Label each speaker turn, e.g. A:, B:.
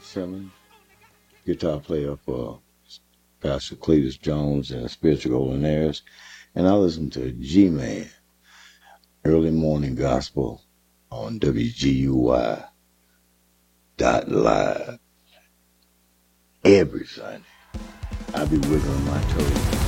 A: Simmons, guitar player for Pastor Cletus Jones and Spiritual Golden Heirs. And I listen to G-Man, Early Morning Gospel on WGUY.live every Sunday. I be wiggling my toes.